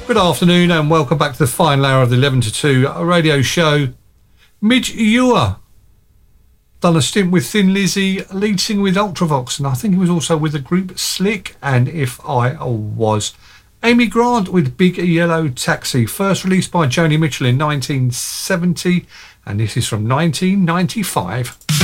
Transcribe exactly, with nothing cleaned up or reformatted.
Good afternoon and welcome back to the final hour of the eleven to two radio show. Midge Ure done a stint with Thin Lizzy, lead singer with Ultravox, and I think he was also with the group Slick and If I Was. Amy Grant with Big Yellow Taxi, first released by Joni Mitchell in nineteen seventy, and this is from nineteen ninety-five.